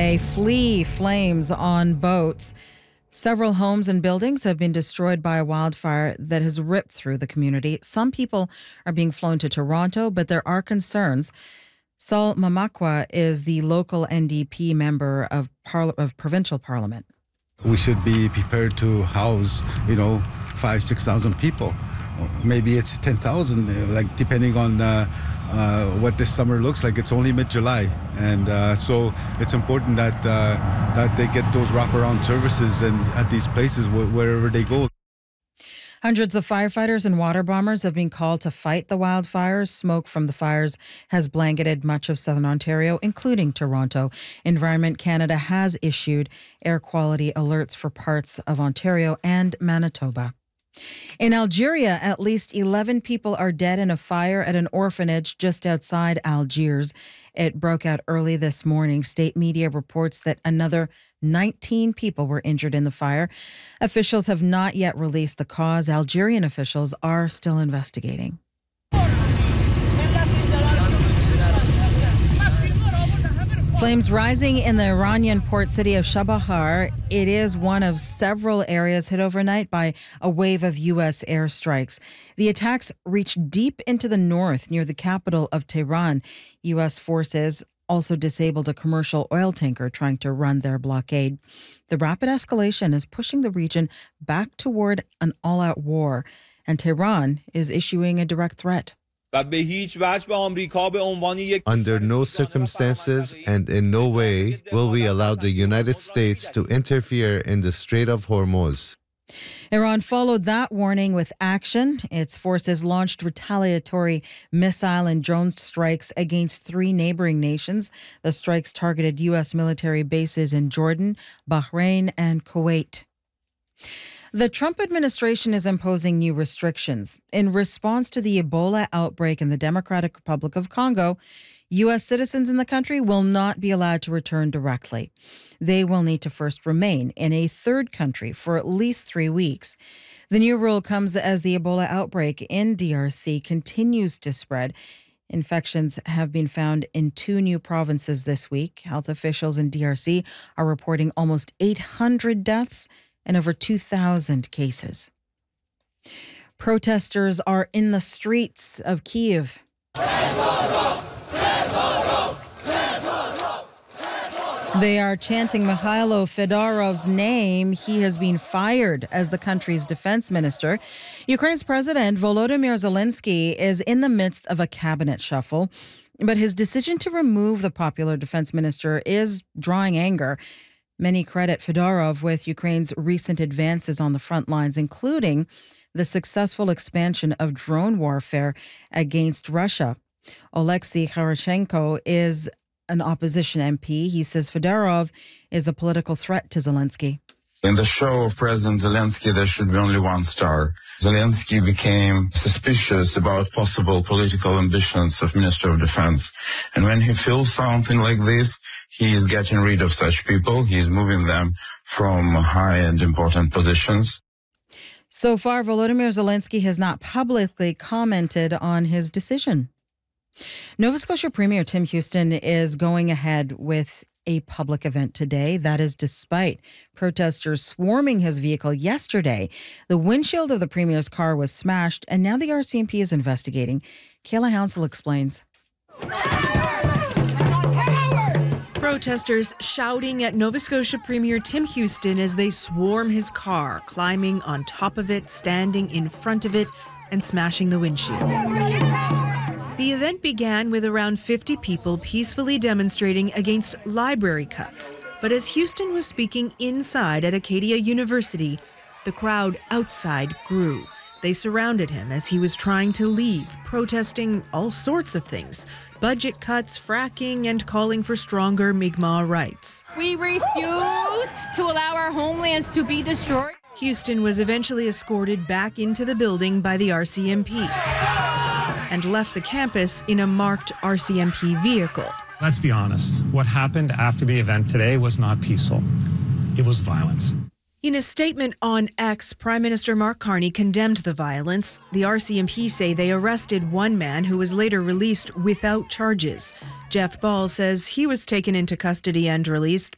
may flee flames on boats. Several homes and buildings have been destroyed by a wildfire that has ripped through the community. Some people are being flown to Toronto, but there are concerns. Saul Mamakwa is the local NDP member of provincial parliament. We should be prepared to house, 5,000-6,000 people. Maybe it's 10,000, depending on what this summer looks like. It's only mid-July, and so it's important that they get those wraparound services and at these places wherever they go. Hundreds of firefighters and water bombers have been called to fight the wildfires. Smoke from the fires has blanketed much of southern Ontario, including Toronto. Environment Canada has issued air quality alerts for parts of Ontario and Manitoba. In Algeria, at least 11 people are dead in a fire at an orphanage just outside Algiers. It broke out early this morning. State media reports that another 19 people were injured in the fire. Officials have not yet released the cause. Algerian officials are still investigating. Flames rising in the Iranian port city of Chabahar. It is one of several areas hit overnight by a wave of U.S. airstrikes. The attacks reached deep into the north near the capital of Tehran. U.S. forces also disabled a commercial oil tanker trying to run their blockade. The rapid escalation is pushing the region back toward an all-out war, and Tehran is issuing a direct threat. Under no circumstances and in no way will we allow the United States to interfere in the Strait of Hormuz. Iran followed that warning with action. Its forces launched retaliatory missile and drone strikes against 3 neighboring nations. The strikes targeted U.S. military bases in Jordan, Bahrain, and Kuwait. The Trump administration is imposing new restrictions. In response to the Ebola outbreak in the Democratic Republic of Congo, U.S. citizens in the country will not be allowed to return directly. They will need to first remain in a third country for at least 3 weeks. The new rule comes as the Ebola outbreak in DRC continues to spread. Infections have been found in 2 new provinces this week. Health officials in DRC are reporting almost 800 deaths and over 2,000 cases. Protesters are in the streets of Kyiv. They are chanting Mikhailo Fedorov's name. He has been fired as the country's defense minister. Ukraine's president, Volodymyr Zelensky, is in the midst of a cabinet shuffle, but his decision to remove the popular defense minister is drawing anger. Many credit Fedorov with Ukraine's recent advances on the front lines, including the successful expansion of drone warfare against Russia. Oleksiy Kharashenko is an opposition MP. He says Fedorov is a political threat to Zelensky. In the show of President Zelensky, there should be only one star. Zelensky became suspicious about possible political ambitions of Minister of Defense. And when he feels something like this, he is getting rid of such people. He is moving them from high and important positions. So far, Volodymyr Zelensky has not publicly commented on his decision. Nova Scotia Premier Tim Houston is going ahead with a public event today. That is despite protesters swarming his vehicle yesterday. The windshield of the Premier's car was smashed, and now the RCMP is investigating. Kayla Hounsell explains. Protesters shouting at Nova Scotia Premier Tim Houston as they swarm his car, climbing on top of it, standing in front of it, and smashing the windshield. The event began with around 50 people peacefully demonstrating against library cuts. But as Houston was speaking inside at Acadia University, the crowd outside grew. They surrounded him as he was trying to leave, protesting all sorts of things: budget cuts, fracking, and calling for stronger Mi'kmaq rights. We refuse to allow our homelands to be destroyed. Houston was eventually escorted back into the building by the RCMP and left the campus in a marked RCMP vehicle. Let's be honest. What happened after the event today was not peaceful. It was violence. In a statement on X, Prime Minister Mark Carney condemned the violence. The RCMP say they arrested one man who was later released without charges. Jeff Ball says he was taken into custody and released,